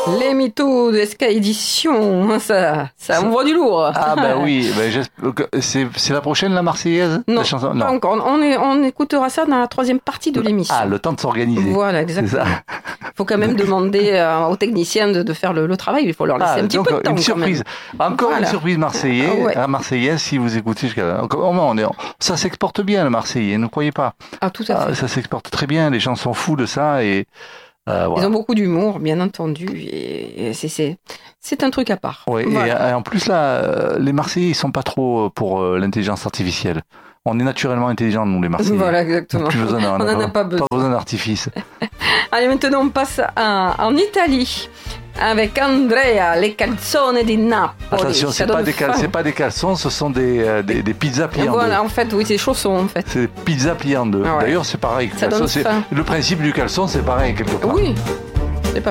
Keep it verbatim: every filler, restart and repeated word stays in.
Les mythos de S K Édition, ça, ça envoie du lourd. Ah bah oui, bah c'est, c'est la prochaine, la Marseillaise, non, la chanson non, pas encore. On, est, on écoutera ça dans la troisième partie de l'émission. Ah, le temps de s'organiser. Voilà, exactement. Il faut quand même demander euh, aux techniciens de, de faire le, le travail, il faut leur laisser ah, un petit peu de temps. Une surprise. Encore voilà. Une surprise Marseillais, ah, ouais. La Marseillaise, si vous écoutez jusqu'à... On est, ça s'exporte bien, le Marseillais, ne croyez pas. Ah, tout à fait. Ah, ça s'exporte très bien, les gens sont fous de ça et... Euh, voilà. Ils ont beaucoup d'humour, bien entendu, et c'est, c'est, c'est un truc à part. Oui, voilà. Et en plus, là, les Marseillais, ils sont pas trop pour l'intelligence artificielle. On est naturellement intelligents, nous, les Marseillais. Voilà, exactement. Plus besoin, on n'en a pas besoin. Pas besoin d'artifice. Allez, maintenant, on passe à, en Italie. Avec Andrea, les calzone di Napoli. Attention, c'est pas, des cal- c'est pas des caleçons, ce sont des, euh, des, des pizzas pliées en deux. Voilà, en fait, oui, c'est des chaussons, en fait. C'est des pizzas pliées en deux. Ah ouais. D'ailleurs, c'est pareil. Ça Caleçon, c'est, le principe du caleçon, c'est pareil, quelque part. Oui,